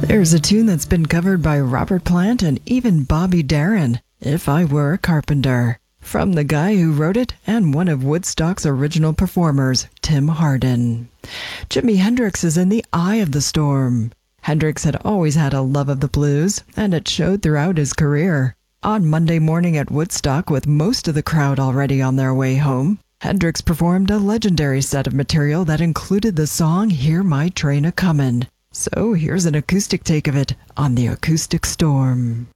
There's a tune that's been covered by Robert Plant and even Bobby Darin, If I Were a Carpenter, from the guy who wrote it and one of Woodstock's original performers, Tim Hardin. Jimi Hendrix is in the eye of the storm. Hendrix had always had a love of the blues, and it showed throughout his career. On Monday morning at Woodstock, with most of the crowd already on their way home, Hendrix performed a legendary set of material that included the song Hear My Train A-Comin'. So here's an acoustic take of it on The Acoustic Storm.